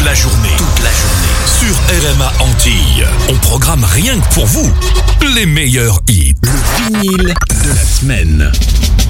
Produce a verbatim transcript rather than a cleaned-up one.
toute la journée. Toute la journée. Sur R M A Antilles, on programme rien que pour vous les meilleurs hits. Le vinyle de la semaine.